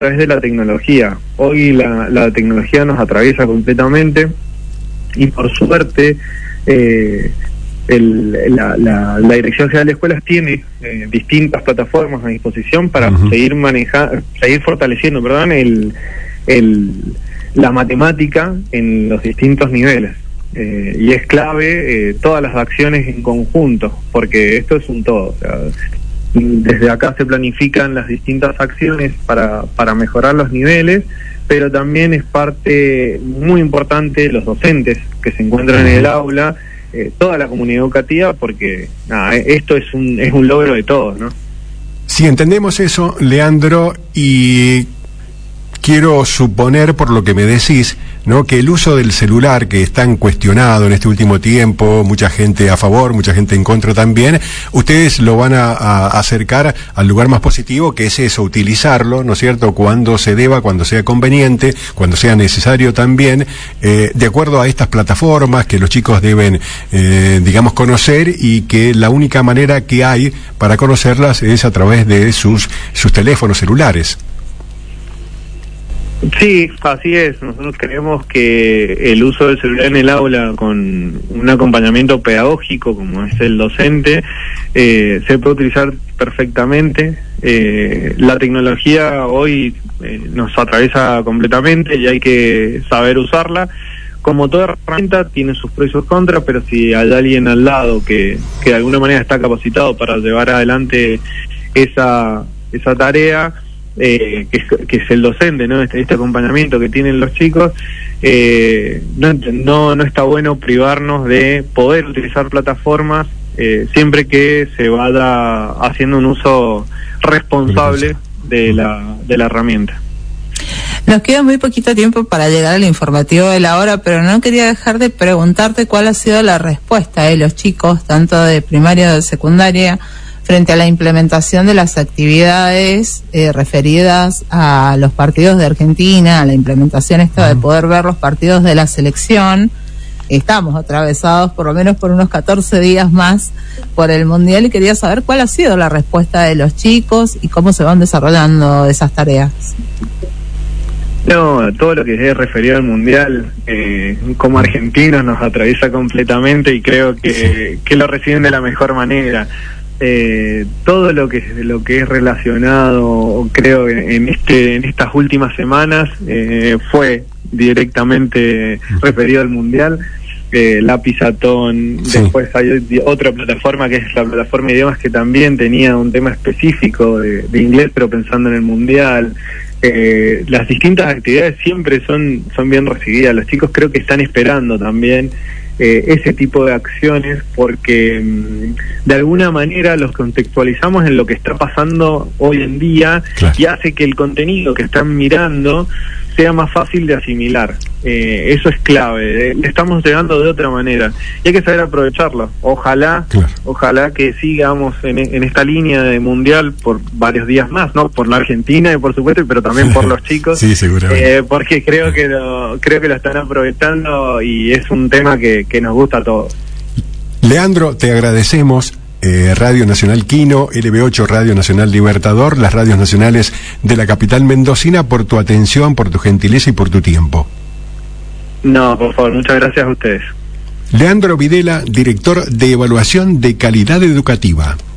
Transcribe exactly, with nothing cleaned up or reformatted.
través de la tecnología. Hoy la, la tecnología nos atraviesa completamente y por suerte eh, el, la, la, la Dirección General de Escuelas tiene eh, distintas plataformas a disposición para uh-huh. seguir manejando, seguir fortaleciendo, perdón, el, el, la matemática en los distintos niveles. Eh, y es clave eh, todas las acciones en conjunto, porque esto es un todo. O sea, desde acá se planifican las distintas acciones para, para mejorar los niveles, pero también es parte muy importante los docentes que se encuentran en el aula, eh, toda la comunidad educativa, porque nada, esto es un, es un logro de todos, ¿no? Sí, entendemos eso, Leandro, y quiero suponer, por lo que me decís, ¿no?, que el uso del celular, que es tan cuestionado en este último tiempo, mucha gente a favor, mucha gente en contra también, ustedes lo van a, a acercar al lugar más positivo, que es eso, utilizarlo, ¿no es cierto?, cuando se deba, cuando sea conveniente, cuando sea necesario también, eh, de acuerdo a estas plataformas que los chicos deben, eh, digamos, conocer, y que la única manera que hay para conocerlas es a través de sus, sus teléfonos celulares. Sí, así es. Nosotros creemos que el uso del celular en el aula con un acompañamiento pedagógico como es el docente eh, se puede utilizar perfectamente. Eh, la tecnología hoy eh, nos atraviesa completamente y hay que saber usarla. Como toda herramienta tiene sus pros y sus contras, pero si hay alguien al lado que, que de alguna manera está capacitado para llevar adelante esa, esa tarea, Eh, que, es, que es el docente, ¿no? Este, este acompañamiento que tienen los chicos, eh, no, no, no está bueno privarnos de poder utilizar plataformas eh, siempre que se vaya haciendo un uso responsable de la, de la herramienta. Nos queda muy poquito tiempo para llegar al informativo de la hora, pero no quería dejar de preguntarte cuál ha sido la respuesta de los chicos, tanto de primaria como de secundaria, frente a la implementación de las actividades eh, referidas a los partidos de Argentina, a la implementación esta de poder ver los partidos de la selección. Estamos atravesados por lo menos por unos catorce días más por el Mundial, y quería saber cuál ha sido la respuesta de los chicos y cómo se van desarrollando esas tareas. No, todo lo que es referido al Mundial, eh, como argentinos nos atraviesa completamente, y creo que, que lo reciben de la mejor manera. Eh, todo lo que lo que es relacionado, creo, en este en estas últimas semanas eh, fue directamente referido al Mundial. Eh, Lapizatón, sí. Después hay otra plataforma que es la plataforma de idiomas, que también tenía un tema específico de, de inglés, pero pensando en el Mundial. Eh, las distintas actividades siempre son son bien recibidas. Los chicos creo que están esperando también Eh, ese tipo de acciones, porque mmm, de alguna manera los contextualizamos en lo que está pasando hoy en día, claro, y hace que el contenido que están mirando sea más fácil de asimilar. Eh, eso es clave, eh, le estamos llegando de otra manera y hay que saber aprovecharlo. Ojalá, claro, ojalá que sigamos en, en esta línea de mundial por varios días más, ¿no? Por la Argentina y por supuesto, pero también por los chicos. Sí, seguramente. Eh, porque creo que lo, creo que lo están aprovechando y es un tema que, que nos gusta a todos. Leandro, te agradecemos. Eh, Radio Nacional Quino, L B ocho Radio Nacional Libertador, las radios nacionales de la capital mendocina, por tu atención, por tu gentileza y por tu tiempo. No, por favor, muchas gracias a ustedes. Leandro Videla, director de Evaluación de Calidad Educativa.